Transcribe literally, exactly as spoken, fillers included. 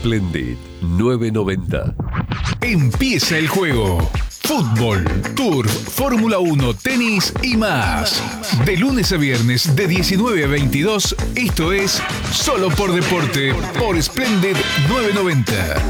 Splendid novecientos noventa. Empieza el juego. Fútbol, Turf, Fórmula uno, tenis y más. De lunes a viernes de diecinueve a veintidós, esto es Solo por Deporte por Splendid novecientos noventa.